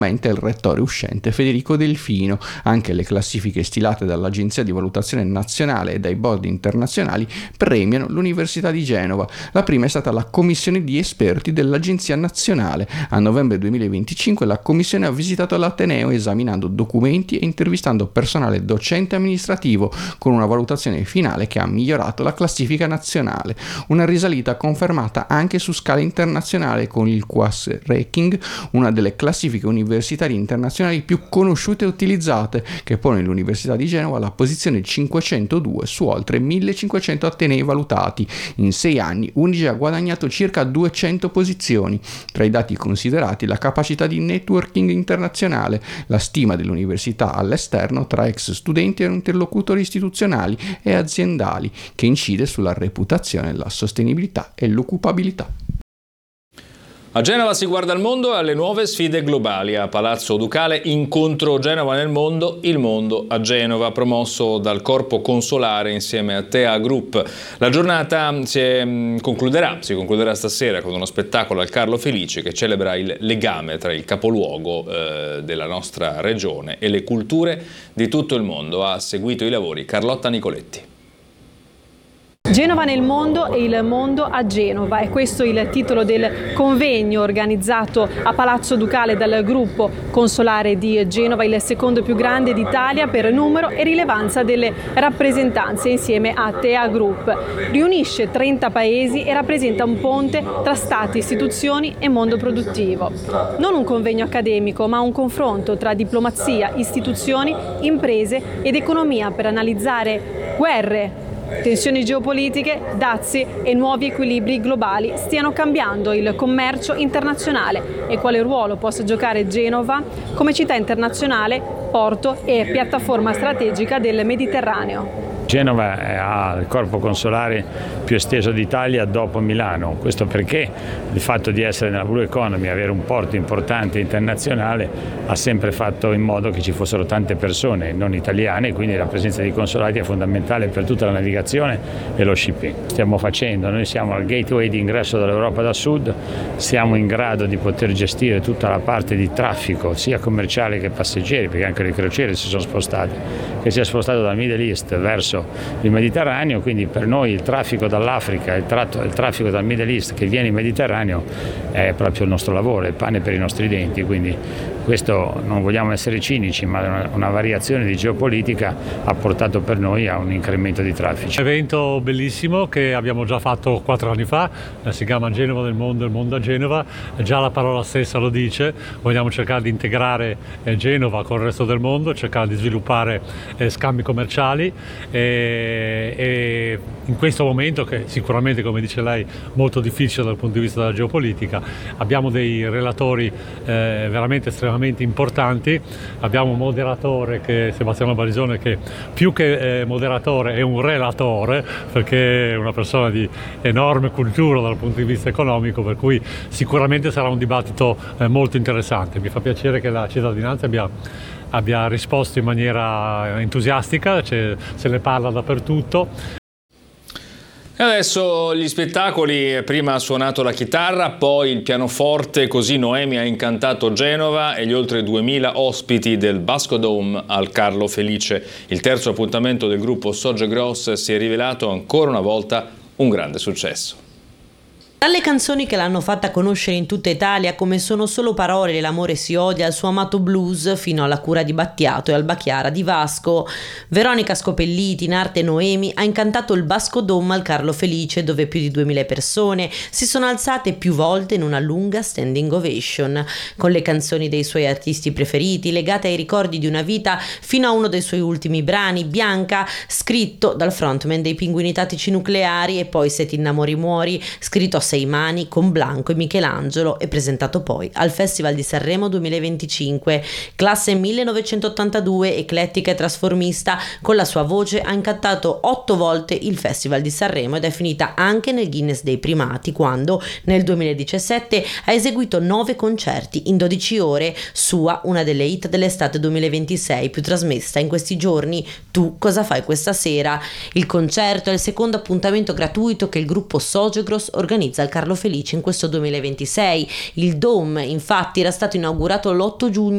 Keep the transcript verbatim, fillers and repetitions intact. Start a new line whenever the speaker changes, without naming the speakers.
il rettore uscente Federico Delfino. Anche le classifiche stilate dall'Agenzia di Valutazione Nazionale e dai board internazionali premiano l'Università di Genova. La prima è stata la commissione di esperti dell'Agenzia Nazionale. A novembre duemilaventicinque la commissione ha visitato l'Ateneo esaminando documenti e intervistando personale docente e amministrativo, con una valutazione finale che ha migliorato la classifica nazionale. Una risalita confermata anche su scala internazionale con il Q A S Ranking, una delle classifiche universitarie universitarie internazionali più conosciute e utilizzate, che pone l'Università di Genova alla posizione cinquecentodue su oltre millecinquecento atenei valutati. In sei anni Unige ha guadagnato circa duecento posizioni. Tra i dati considerati la capacità di networking internazionale, la stima dell'università all'esterno tra ex studenti e interlocutori istituzionali e aziendali, che incide sulla reputazione, la sostenibilità e l'occupabilità.
A Genova si guarda al mondo e alle nuove sfide globali. A Palazzo Ducale, incontro Genova nel mondo, il mondo a Genova, promosso dal Corpo Consolare insieme a Tea Group. La giornata si è, concluderà, si concluderà stasera con uno spettacolo al Carlo Felice che celebra il legame tra il capoluogo eh, della nostra regione e le culture di tutto il mondo. Ha seguito i lavori Carlotta Nicoletti.
Genova nel mondo e il mondo a Genova, è questo il titolo del convegno organizzato a Palazzo Ducale dal Gruppo Consolare di Genova, il secondo più grande d'Italia per numero e rilevanza delle rappresentanze, insieme a Tea Group. Riunisce trenta paesi e rappresenta un ponte tra stati, istituzioni e mondo produttivo. Non un convegno accademico, ma un confronto tra diplomazia, istituzioni, imprese ed economia per analizzare guerre, tensioni geopolitiche, dazi e nuovi equilibri globali stiano cambiando il commercio internazionale e quale ruolo possa giocare Genova come città internazionale, porto e piattaforma strategica del Mediterraneo.
Genova ha il corpo consolare più esteso d'Italia dopo Milano, questo perché il fatto di essere nella Blue Economy, avere un porto importante internazionale, ha sempre fatto in modo che ci fossero tante persone non italiane, quindi la presenza di consolati è fondamentale per tutta la navigazione e lo shipping. Stiamo facendo, noi siamo al gateway di ingresso dall'Europa da sud, siamo in grado di poter gestire tutta la parte di traffico sia commerciale che passeggeri, perché anche le crociere si sono spostate, che si è spostato dal Middle East verso il Mediterraneo, quindi per noi il traffico dall'Africa, il, tratto, il traffico dal Middle East che viene in Mediterraneo è proprio il nostro lavoro, è il pane per i nostri denti, quindi questo, non vogliamo essere cinici, ma una, una variazione di geopolitica ha portato per noi a un incremento di traffici.
Un evento bellissimo che abbiamo già fatto quattro anni fa, si chiama Genova nel mondo, il mondo a Genova, già la parola stessa lo dice, vogliamo cercare di integrare Genova con il resto del mondo, cercare di sviluppare scambi commerciali e, e in questo momento, che sicuramente, come dice lei, molto difficile dal punto di vista della geopolitica, abbiamo dei relatori eh, veramente estremamente importanti. Abbiamo un moderatore, che è Sebastiano Barisone, che più che eh, moderatore è un relatore, perché è una persona di enorme cultura dal punto di vista economico, per cui sicuramente sarà un dibattito eh, molto interessante. Mi fa piacere che la cittadinanza abbia abbia risposto in maniera entusiastica, cioè, se ne parla dappertutto.
E adesso gli spettacoli, prima ha suonato la chitarra, poi il pianoforte, così Noemi ha incantato Genova e gli oltre duemila ospiti del Basco Dome al Carlo Felice. Il terzo appuntamento del gruppo Soge Gross si è rivelato ancora una volta un grande successo.
Dalle canzoni che l'hanno fatta conoscere in tutta Italia come Sono solo parole, l'amore si odia, al suo amato blues, fino alla Cura di Battiato e Alba Chiara di Vasco, Veronica Scopelliti, in arte Noemi, ha incantato il Basco Dome al Carlo Felice, dove più di duemila persone si sono alzate più volte in una lunga standing ovation, con le canzoni dei suoi artisti preferiti, legate ai ricordi di una vita, fino a uno dei suoi ultimi brani, Bianca, scritto dal frontman dei Pinguini Tattici Nucleari, e poi Se ti innamori muori, scritto a sei mani con Blanco e Michelangelo, e presentato poi al Festival di Sanremo duemilaventicinque. Classe millenovecentottantadue, eclettica e trasformista, con la sua voce ha incantato otto volte il Festival di Sanremo ed è finita anche nel Guinness dei primati, quando nel duemiladiciassette ha eseguito nove concerti in dodici ore, sua una delle hit dell'estate duemilaventisei più trasmessa in questi giorni, Tu cosa fai questa sera. Il concerto è il secondo appuntamento gratuito che il gruppo Sogegros organizza al Carlo Felice in questo duemilaventisei. Il Dome, infatti, era stato inaugurato l'otto giugno